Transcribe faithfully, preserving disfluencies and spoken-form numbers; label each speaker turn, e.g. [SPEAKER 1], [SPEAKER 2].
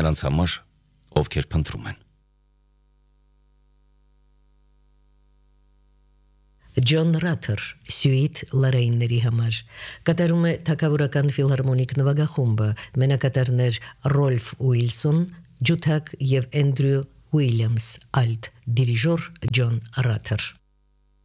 [SPEAKER 1] նրանց համար, ովքեր փնտրում են։
[SPEAKER 2] Ջոն Ռաթեր, Սյուիթ Լորեյնների համար, կատարում է թագավորական ֆիլհարմոնիկ նվագախումբը, մենակատարներ Ռոլֆ Ուիլսոն, ջութակ և Էնդրյու Ուիլյամս, ալտ, դիրիժոր Ջոն Ռաթեր։